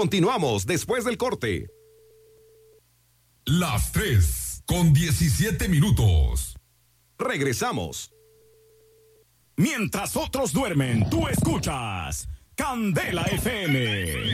Continuamos después del corte. Las 3:17. Regresamos. Mientras otros duermen, tú escuchas Candela FM.